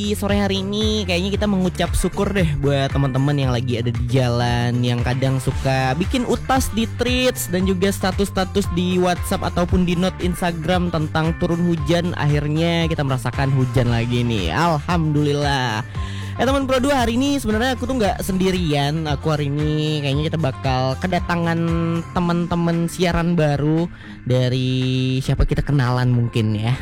Di sore hari ini kayaknya kita mengucap syukur deh buat teman-teman yang lagi ada di jalan, yang kadang suka bikin utas di tweets dan juga status-status di WhatsApp ataupun di note Instagram tentang turun hujan. Akhirnya kita merasakan hujan lagi nih, alhamdulillah. Teman Pro 2, hari ini sebenarnya aku tuh nggak sendirian. Aku hari ini kayaknya kita bakal kedatangan teman-teman siaran baru dari siapa, kita kenalan mungkin ya.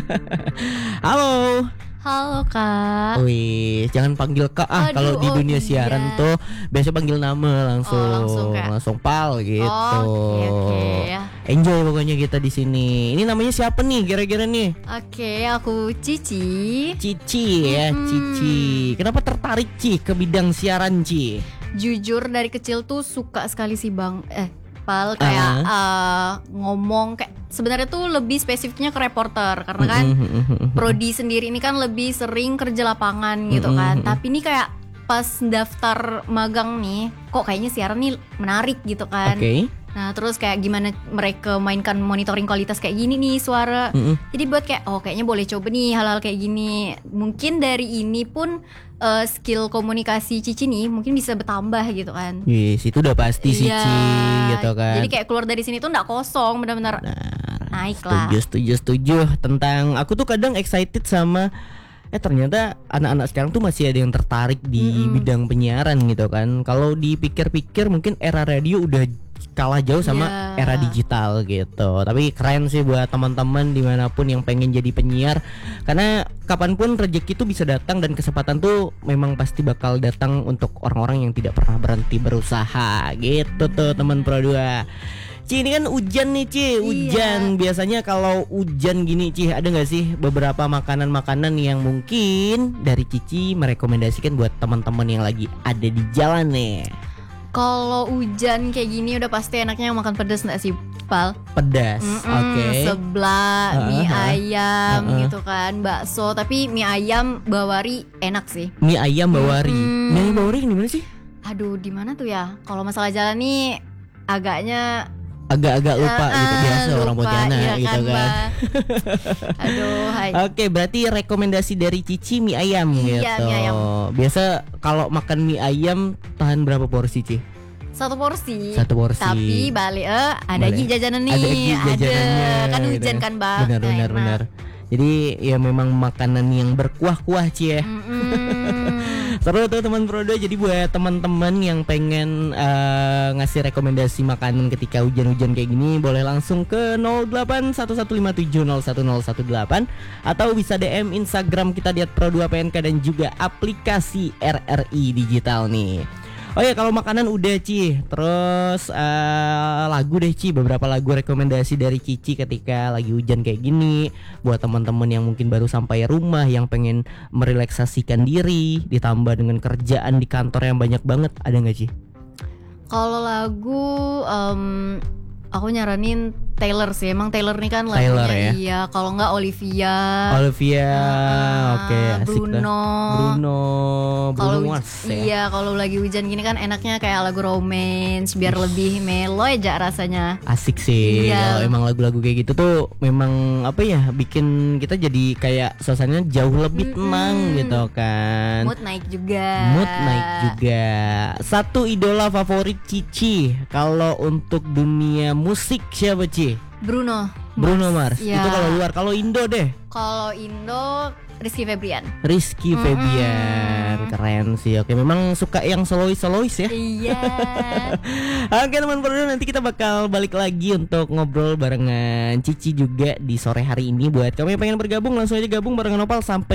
Halo. Halo Kak. Wih, jangan panggil Kak kalau di dunia siaran iya. tuh biasa panggil nama langsung. Langsung Pal gitu. Oke. Enjoy pokoknya kita di sini. Ini namanya siapa nih kira-kira nih? Oke, aku Cici. Cici ya, Cici. Kenapa tertarik Ci ke bidang siaran Ci? Jujur dari kecil tuh suka sekali sih Bang. Pal kayak ngomong kayak sebenarnya tuh lebih spesifiknya ke reporter karena kan prodi sendiri ini kan lebih sering kerja lapangan gitu kan. Tapi ini kayak pas daftar magang nih, kok kayaknya siaran nih menarik gitu kan. Nah terus kayak gimana mereka mainkan monitoring kualitas kayak gini nih suara. Jadi buat kayak kayaknya boleh coba nih hal-hal kayak gini. Mungkin dari ini pun skill komunikasi Cici nih mungkin bisa bertambah gitu kan. Yes, itu udah pasti sih Ci gitu kan. Jadi kayak keluar dari sini tuh gak kosong, benar-benar naik lah. Setuju. Tentang aku tuh kadang excited sama ternyata anak-anak sekarang tuh masih ada yang tertarik di bidang penyiaran gitu kan. Kalau dipikir-pikir mungkin era radio udah kalah jauh sama era digital gitu. Tapi keren sih buat teman-teman dimanapun yang pengen jadi penyiar, karena kapanpun rezeki itu bisa datang dan kesempatan tuh memang pasti bakal datang untuk orang-orang yang tidak pernah berhenti berusaha gitu tuh teman Pro 2. Ci, ini kan hujan nih Ci, hujan. Biasanya kalau hujan gini Ci, ada gak sih beberapa makanan-makanan yang mungkin dari Cici merekomendasikan buat teman-teman yang lagi ada di jalan nih? Kalau hujan kayak gini udah pasti enaknya yang makan pedas gak sih Pal? Pedas, oke. Seblak, mie ayam gitu kan, bakso. Tapi mie ayam Bawari enak sih. Mie ayam Bawari. Mie ayam Bawari di mana sih? Aduh, di mana tuh ya? Kalau masalah jalan nih agak lupa gitu, biasa orang Pontianak iya gitu kan. Aduh, hai. Oke, berarti rekomendasi dari Cici mie ayam gitu. Mie ayam. Biasa kalau makan mie ayam tahan berapa porsi Ci? Satu porsi. Tapi balik ada lagi jajanan nih. Ada kan gitu hujan ya. kan Bang. Benar. Jadi ya memang makanan yang berkuah-kuah Ci ya. Seru tuh teman Pro 2. Jadi buat teman-teman yang pengen ngasih rekomendasi makanan ketika hujan-hujan kayak gini, boleh langsung ke 081157011018 atau bisa DM Instagram kita di @pro2pnk dan juga aplikasi RRI Digital nih. Oh ya, kalau makanan udah Ci, terus lagu deh Ci, beberapa lagu rekomendasi dari Cici ketika lagi hujan kayak gini, buat teman-teman yang mungkin baru sampai rumah, yang pengen merelaksasikan diri, ditambah dengan kerjaan di kantor yang banyak banget, ada nggak Ci? Kalau lagu aku nyaranin Taylor sih. Emang Taylor nih kan lagunya Taylor, ya? Iya, kalau enggak Olivia, oke, asik Bruno Mars ya. Iya, kalau lagi hujan gini kan enaknya kayak lagu romance biar lebih melo aja rasanya. Asik sih. Iya. Kalau emang lagu-lagu kayak gitu tuh memang bikin kita jadi kayak suasananya jauh lebih tenang gitu kan. Mood naik juga. Satu idola favorit Cici kalau untuk dunia musik siapa Ci? Bruno Mars. Ya. Itu kalau luar. Kalau Indo deh? Kalau Indo Rizky Febian. Keren sih. Oke, memang suka yang solois ya. Iya. Oke teman Pro 2, nanti kita bakal balik lagi untuk ngobrol barengan Cici juga di sore hari ini. Buat kamu yang pengen bergabung, langsung aja gabung barengan Opal sampai